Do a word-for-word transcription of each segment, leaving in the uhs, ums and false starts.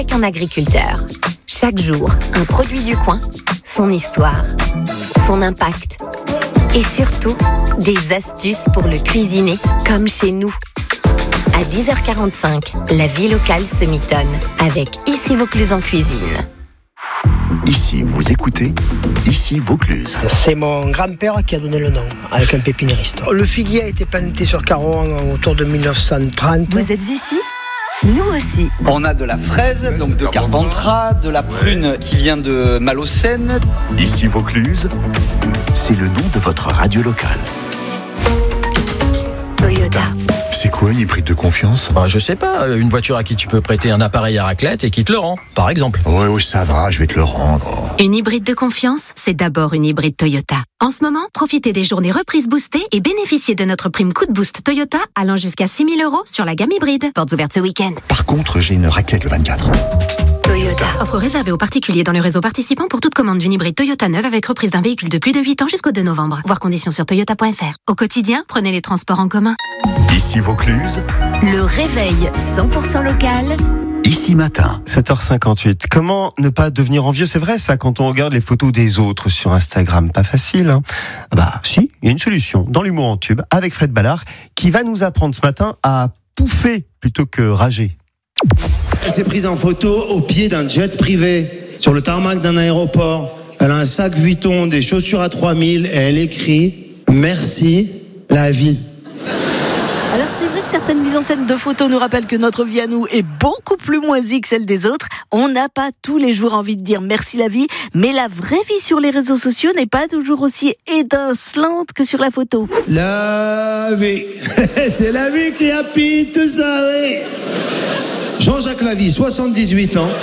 avec un agriculteur. Chaque jour, un produit du coin, son histoire, son impact. Et surtout, des astuces pour le cuisiner, comme chez nous. À dix heures quarante-cinq, la vie locale se mitonne avec Ici Vaucluse en cuisine. Ici, vous écoutez Ici Vaucluse. C'est mon grand-père qui a donné le nom, avec un pépiniériste. Le figuier a été planté sur Caron autour de mille neuf cent trente. Vous êtes ici ? Nous aussi. On a de la fraise, donc de Carpentras, de la prune qui vient de Malocène. Ici Vaucluse, c'est le nom de votre radio locale. Toyota. C'est quoi une hybride de confiance ? Bah, je sais pas, une voiture à qui tu peux prêter un appareil à raclette et qui te le rend, par exemple. Ouais, ouais, ça va, je vais te le rendre. Une hybride de confiance, c'est d'abord une hybride Toyota. En ce moment, profitez des journées reprises boostées et bénéficiez de notre prime coup de boost Toyota allant jusqu'à six mille euros sur la gamme hybride. Portes ouvertes ce week-end. Par contre, j'ai une raclette le vingt-quatre. Toyota. Offre réservée aux particuliers dans le réseau participant pour toute commande d'une hybride Toyota neuve avec reprise d'un véhicule de plus de huit ans jusqu'au deux novembre. Voir conditions sur toyota point f r. Au quotidien, prenez les transports en commun. Ici Vaucluse, Le réveil cent pour cent local. Ici Matin. sept heures cinquante-huit. Comment ne pas devenir envieux ? C'est vrai ça quand on regarde les photos des autres sur Instagram. Pas facile, hein ? Bah si, il y a une solution. Dans l'humour en tube, avec Fred Ballard, qui va nous apprendre ce matin à pouffer plutôt que rager. Elle s'est prise en photo au pied d'un jet privé, sur le tarmac d'un aéroport. Elle a un sac Vuitton, des chaussures à trois mille et elle écrit « Merci, la vie ». Alors c'est vrai que certaines mises en scène de photos nous rappellent que notre vie à nous est beaucoup plus moisie que celle des autres. On n'a pas tous les jours envie de dire merci la vie, mais la vraie vie sur les réseaux sociaux n'est pas toujours aussi étincelante que sur la photo. La vie, c'est la vie qui habite tout ça, oui. Jean-Jacques Lavie, soixante-dix-huit ans.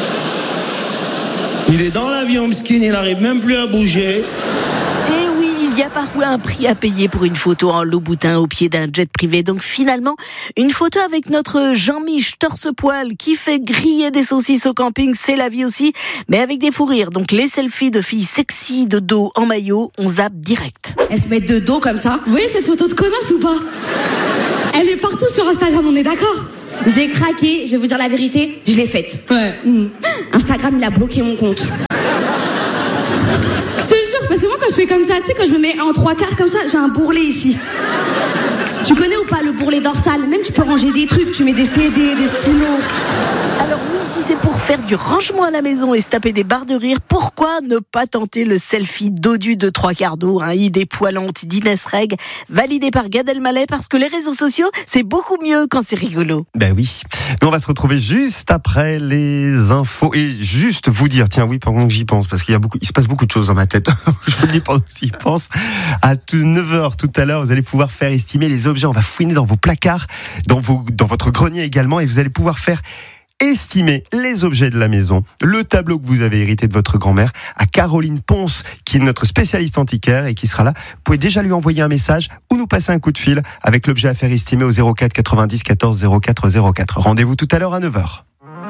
Il est dans l'avion, skin, il n'arrive même plus à bouger. Et oui, il y a parfois un prix à payer pour une photo en Louboutin au pied d'un jet privé. Donc finalement, une photo avec notre Jean-Mich torse-poil qui fait griller des saucisses au camping, c'est la vie aussi, mais avec des fous rires. Donc les selfies de filles sexy de dos en maillot, on zappe direct. Elles se mettent de dos comme ça. Vous voyez cette photo de connasse ou pas ? Elle est partout sur Instagram, on est d'accord ? J'ai craqué, je vais vous dire la vérité, je l'ai faite. Ouais. Mmh. Instagram, il a bloqué mon compte. Je te jure, parce que moi, quand je fais comme ça, tu sais, quand je me mets en trois quarts comme ça, j'ai un bourrelet ici. Tu connais ou pas le bourrelet dorsal ? Même tu peux ranger des trucs, tu mets des C D, des stylos. Alors oui, si c'est pour faire du rangement à la maison et se taper des barres de rire, pourquoi ne pas tenter le selfie dodu de trois quarts d'eau, hein, idée poilante d'Inès Reg, validée par Gad Elmaleh, parce que les réseaux sociaux, c'est beaucoup mieux quand c'est rigolo. Ben oui. Nous, on va se retrouver juste après les infos et juste vous dire, tiens, oui, pendant que j'y pense, parce qu'il y a beaucoup, il se passe beaucoup de choses dans ma tête. Je vous le dis pendant que j'y pense. À neuf heures tout à l'heure, vous allez pouvoir faire estimer les objets. On va fouiner dans vos placards, dans vos, dans votre grenier également, et vous allez pouvoir faire estimer les objets de la maison, le tableau que vous avez hérité de votre grand-mère, à Caroline Ponce, qui est notre spécialiste antiquaire et qui sera là. Vous pouvez déjà lui envoyer un message ou nous passer un coup de fil avec l'objet à faire estimer au zéro quatre quatre-vingt-dix quatorze zéro quatre zéro quatre. Rendez-vous tout à l'heure à neuf heures.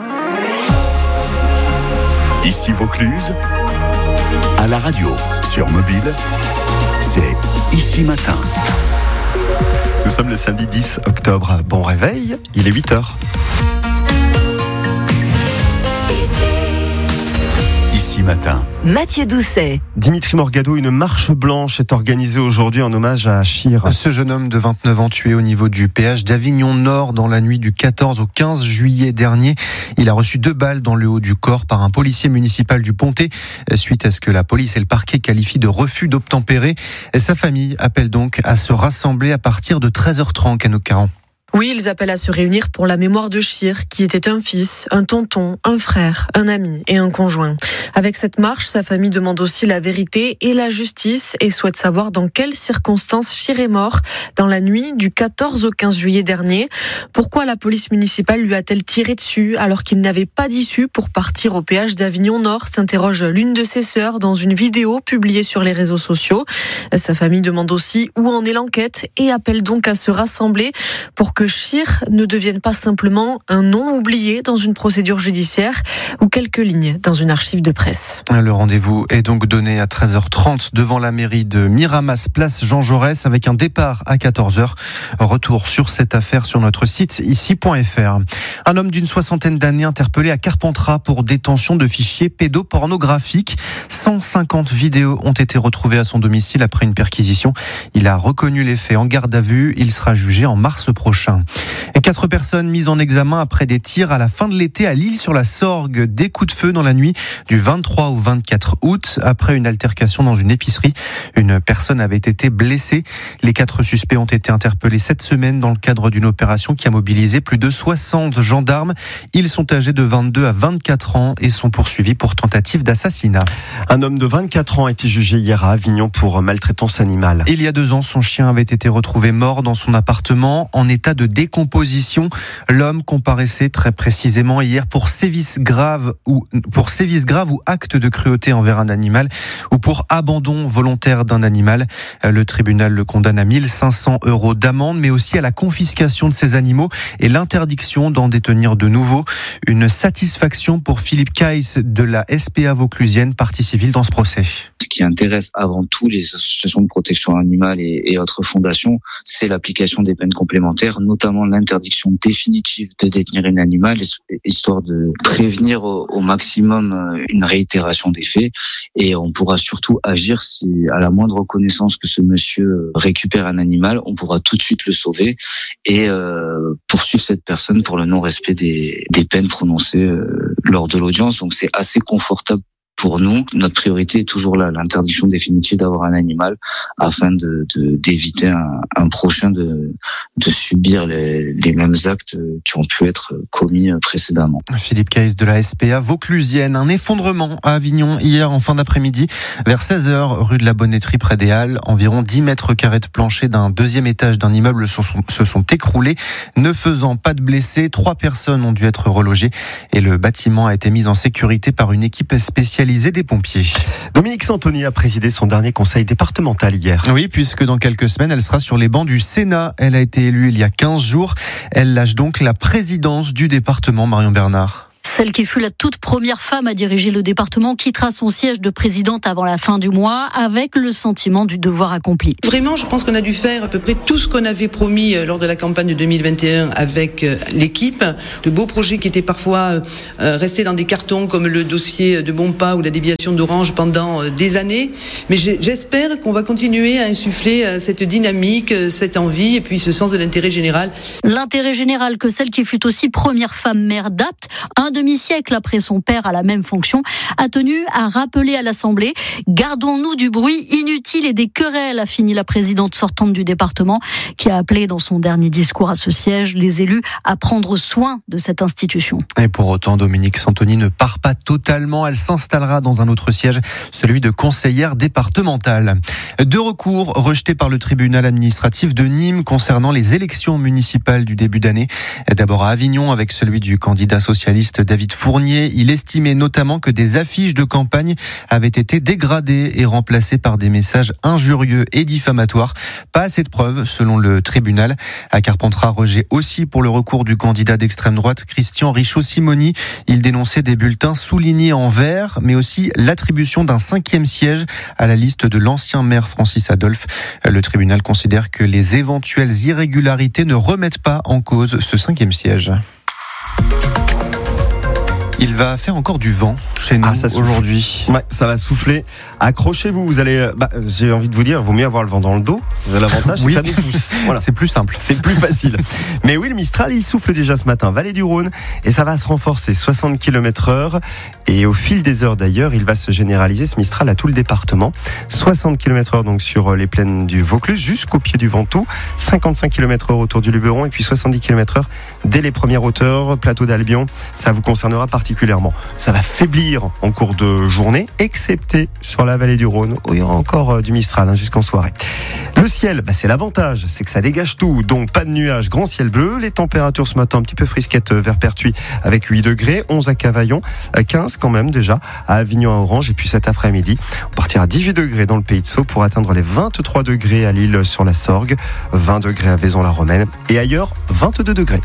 Ici Vaucluse, à la radio, sur mobile, c'est Ici Matin. Nous sommes le samedi dix octobre. Bon réveil, il est huit heures. Ici Matin. Mathieu Doucet. Dimitri Morgado, une marche blanche est organisée aujourd'hui en hommage à Chir. Ce jeune homme de vingt-neuf ans tué au niveau du péage d'Avignon Nord dans la nuit du quatorze au quinze juillet dernier. Il a reçu deux balles dans le haut du corps par un policier municipal du Pontet, suite à ce que la police et le parquet qualifient de refus d'obtempérer. Sa famille appelle donc à se rassembler à partir de treize heures trente à Caron. Oui, ils appellent à se réunir pour la mémoire de Chir, qui était un fils, un tonton, un frère, un ami et un conjoint. Avec cette marche, sa famille demande aussi la vérité et la justice et souhaite savoir dans quelles circonstances Chir est mort dans la nuit du quatorze au quinze juillet dernier. Pourquoi la police municipale lui a-t-elle tiré dessus alors qu'il n'avait pas d'issue pour partir au péage d'Avignon Nord, s'interroge l'une de ses sœurs dans une vidéo publiée sur les réseaux sociaux. Sa famille demande aussi où en est l'enquête et appelle donc à se rassembler pour que Scheer ne devienne pas simplement un nom oublié dans une procédure judiciaire ou quelques lignes dans une archive de presse. Le rendez-vous est donc donné à treize heures trente devant la mairie de Miramas, place Jean Jaurès, avec un départ à quatorze heures. Retour sur cette affaire sur notre site ici point f r. Un homme d'une soixantaine d'années interpellé à Carpentras pour détention de fichiers pédopornographiques. cent cinquante vidéos ont été retrouvées à son domicile après une perquisition. Il a reconnu les faits en garde à vue. Il sera jugé en mars prochain. Et quatre personnes mises en examen après des tirs à la fin de l'été à L'Isle-sur-la-Sorgue. Des coups de feu dans la nuit du vingt-trois au vingt-quatre août. Après une altercation dans une épicerie, une personne avait été blessée. Les quatre suspects ont été interpellés cette semaine dans le cadre d'une opération qui a mobilisé plus de soixante gendarmes. Ils sont âgés de vingt-deux à vingt-quatre ans et sont poursuivis pour tentative d'assassinat. Un homme de vingt-quatre ans a été jugé hier à Avignon pour maltraitance animale. Il y a deux ans, son chien avait été retrouvé mort dans son appartement en état de décomposition. L'homme comparaissait très précisément hier pour sévices graves ou pour sévices graves ou acte de cruauté envers un animal ou pour abandon volontaire d'un animal. Le tribunal le condamne à mille cinq cents euros d'amende, mais aussi à la confiscation de ces animaux et l'interdiction d'en détenir de nouveau. Une satisfaction pour Philippe Keiss de la S P A vauclusienne, partie civile dans ce procès. Ce qui intéresse avant tout les associations de protection animale et, et autres fondations, c'est l'application des peines complémentaires, notamment l'interdiction définitive de détenir un animal, histoire de prévenir au, au maximum une réitération des faits. Et on pourra surtout agir si, à la moindre reconnaissance que ce monsieur récupère un animal, on pourra tout de suite le sauver et euh, poursuivre cette personne pour le non-respect des, des peines prononcées euh, lors de l'audience. Donc c'est assez confortable pour nous. Notre priorité est toujours là, l'interdiction définitive d'avoir un animal afin de, de d'éviter un, un prochain de, de subir les, les mêmes actes qui ont pu être commis précédemment. Philippe Keiss de la S P A vauclusienne. Un effondrement à Avignon hier en fin d'après-midi vers seize heures rue de la Bonnetterie près des Halles. Environ dix mètres carrés de plancher d'un deuxième étage d'un immeuble se sont, se sont écroulés, ne faisant pas de blessés. Trois personnes ont dû être relogées et le bâtiment a été mis en sécurité par une équipe spécialisée des pompiers. Dominique Santoni a présidé son dernier conseil départemental hier. Oui, puisque dans quelques semaines, elle sera sur les bancs du Sénat. Elle a été élue il y a quinze jours. Elle lâche donc la présidence du département, Marion Bernard. Celle qui fut la toute première femme à diriger le département quittera son siège de présidente avant la fin du mois avec le sentiment du devoir accompli. Vraiment, je pense qu'on a dû faire à peu près tout ce qu'on avait promis lors de la campagne de deux mille vingt et un avec l'équipe. De beaux projets qui étaient parfois restés dans des cartons comme le dossier de Bonpas ou la déviation d'Orange pendant des années. Mais j'espère qu'on va continuer à insuffler cette dynamique, cette envie et puis ce sens de l'intérêt général. L'intérêt général que celle qui fut aussi première femme maire d'Apt, un demi-siècle après son père à la même fonction, a tenu à rappeler à l'Assemblée « Gardons-nous du bruit inutile et des querelles », a fini la présidente sortante du département, qui a appelé dans son dernier discours à ce siège les élus à prendre soin de cette institution. Et pour autant, Dominique Santoni ne part pas totalement. Elle s'installera dans un autre siège, celui de conseillère départementale. Deux recours rejetés par le tribunal administratif de Nîmes concernant les élections municipales du début d'année. D'abord à Avignon avec celui du candidat socialiste David Fournier. Il estimait notamment que des affiches de campagne avaient été dégradées et remplacées par des messages injurieux et diffamatoires. Pas assez de preuves, selon le tribunal. À Carpentras, rejet aussi pour le recours du candidat d'extrême droite Christian Richaud-Simoni. Il dénonçait des bulletins soulignés en vert, mais aussi l'attribution d'un cinquième siège à la liste de l'ancien maire Francis Adolphe. Le tribunal considère que les éventuelles irrégularités ne remettent pas en cause ce cinquième siège. Il va faire encore du vent chez nous ah, aujourd'hui. Ouais, ça va souffler. Accrochez-vous, vous allez. Bah, j'ai envie de vous dire, il vaut mieux avoir le vent dans le dos. L'avantage, oui. C'est que ça nous pousse. Voilà. C'est plus simple. C'est plus facile. Mais oui, le Mistral, il souffle déjà ce matin, vallée du Rhône, et ça va se renforcer, soixante kilomètres heure. Et au fil des heures d'ailleurs, il va se généraliser ce Mistral à tout le département. soixante kilomètres heure donc sur les plaines du Vaucluse jusqu'au pied du Ventoux, cinquante-cinq kilomètres heure autour du Luberon et puis soixante-dix kilomètres heure dès les premières hauteurs, plateau d'Albion. Ça vous concernera à partir particulièrement. Ça va faiblir en cours de journée, excepté sur la vallée du Rhône, où il y aura encore euh, du Mistral hein, jusqu'en soirée. Le ciel, bah, c'est l'avantage, c'est que ça dégage tout. Donc pas de nuages, grand ciel bleu. Les températures ce matin un petit peu frisquettes vers Pertuis avec huit degrés, onze à Cavaillon, quinze quand même déjà à Avignon à Orange. Et puis cet après-midi, on partira à dix-huit degrés dans le Pays de Sceaux pour atteindre les vingt-trois degrés à Lille sur la Sorgue, vingt degrés à Vaison-la-Romaine et ailleurs vingt-deux degrés.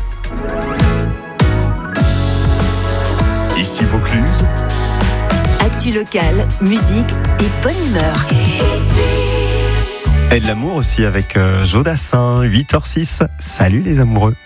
Ici Vaucluse. Actu locale, musique et bonne humeur. Et de l'amour aussi avec euh, Joe Dassin, huit heures six. Salut les amoureux.